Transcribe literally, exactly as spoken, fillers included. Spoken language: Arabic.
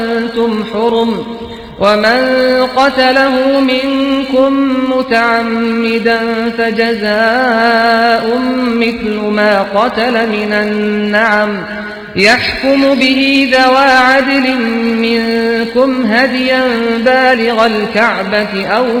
وأنتم حرم ومن قتله منكم متعمدا فجزاء مثل ما قتل من النعم يحكم به ذوى عدل منكم هديا بالغ الكعبة أو